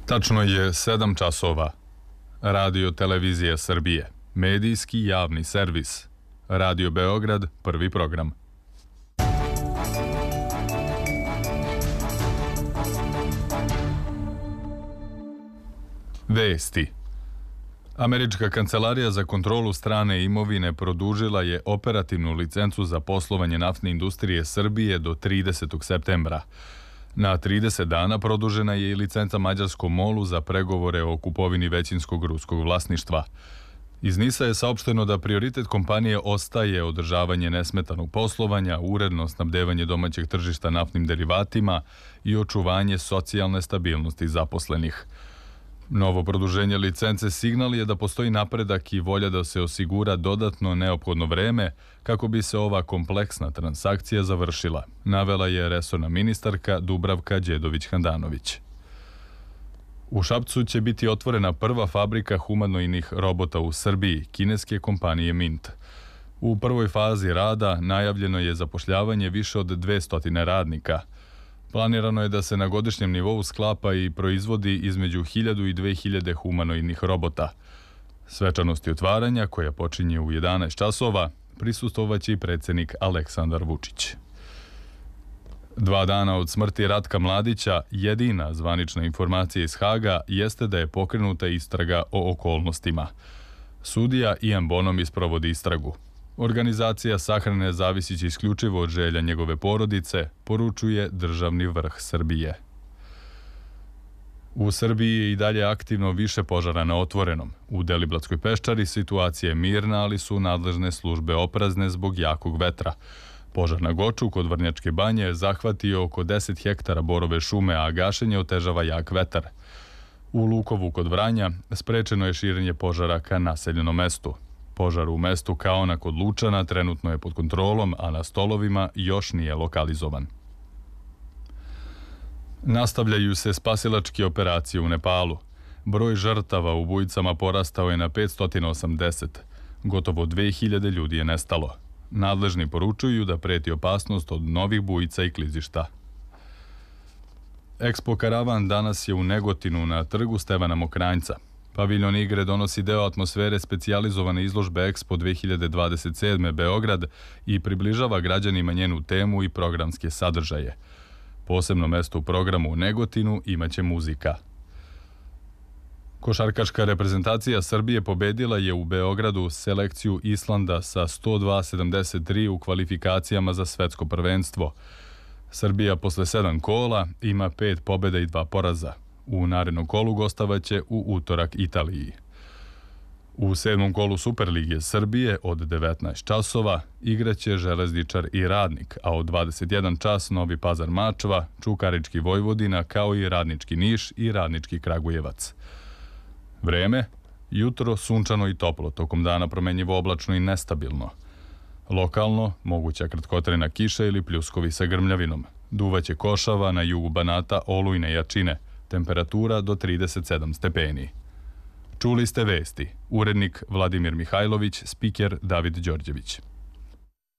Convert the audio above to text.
Tačno je 7 časova. Radio Televizija Srbije, medijski javni servis. Radio Beograd, prvi program. Vesti. Američka kancelarija za kontrolu strane imovine produžila je operativnu licencu za poslovanje naftne industrije Srbije do 30. septembra. Na 30 dana produžena je i licenca mađarskom MOL-u za pregovore o kupovini većinskog ruskog vlasništva. Iz NIS-a je saopšteno da prioritet kompanije ostaje održavanje nesmetanog poslovanja, uredno snabdevanje domaćeg tržišta naftnim derivatima i očuvanje socijalne stabilnosti zaposlenih. Novo produženje licence signal je da postoji napredak i volja da se osigura dodatno neophodno vreme kako bi se ova kompleksna transakcija završila, navela je resorna ministarka Dubravka Đedović-Handanović. U Šapcu će biti otvorena prva fabrika humanoidnih robota u Srbiji, kineske kompanije Mint. U prvoj fazi rada najavljeno je zapošljavanje više od 200 radnika. Planirano je da se na godišnjem nivou sklapa i proizvodi između 1000 i 2000 humanoidnih robota. Svečanosti otvaranja, koja počinje u 11 časova, prisustvovaće i predsjednik Aleksandar Vučić. 2 dana od smrti Ratka Mladića, jedina zvanična informacija iz Haga jeste da je pokrenuta istraga o okolnostima. Sudija Ian Bonom isprovodi istragu. Organizacija sahrane zavisiće isključivo od želja njegove porodice, poručuje državni vrh Srbije. U Srbiji je i dalje aktivno više požara na otvorenom. U Deliblatskoj peščari situacija je mirna, ali su nadležne službe oprazne zbog jakog vetra. Požar na Goču kod Vrnjačke banje je zahvatio oko 10 hektara borove šume, a gašenje otežava jak vetar. U Lukovu kod Vranja sprečeno je širenje požara ka naseljenom mestu. Požar u mestu Kaona kod Lučana trenutno je pod kontrolom, a na Stolovima još nije lokalizovan. Nastavljaju se spasilačke operacije u Nepalu. Broj žrtava u bujicama porastao je na 580. Gotovo 2000 ljudi je nestalo. Nadležni poručuju da preti opasnost od novih bujica i klizišta. Expo Karavan danas je u Negotinu na trgu Stevana Mokranjca. Paviljon igre donosi deo atmosfere specijalizovane izložbe Expo 2027. Beograd i približava građanima njenu temu i programske sadržaje. Posebno mesto u programu u Negotinu imaće muzika. Košarkaška reprezentacija Srbije pobedila je u Beogradu selekciju Islanda sa 102-73 u kvalifikacijama za svetsko prvenstvo. Srbija posle 7 kola ima 5 pobjeda i 2 poraza. U narednom kolu gostavaće u utorak Italiji. U 7. kolu Superlige Srbije od 19 časova igraće Železničar i Radnik, a od 21 čas Novi Pazar Mačva, Čukarički Vojvodina, kao i Radnički Niš i Radnički Kragujevac. Vreme? Jutro sunčano i toplo, tokom dana promenjivo oblačno i nestabilno. Lokalno moguća kratkotrajna kiša ili pljuskovi sa grmljavinom. Duvaće košava na jugu Banata, olujne jačine. Temperatura do 37 stepeni. Čuli ste vesti. Urednik Vladimir Mihajlović, spiker David Đorđević.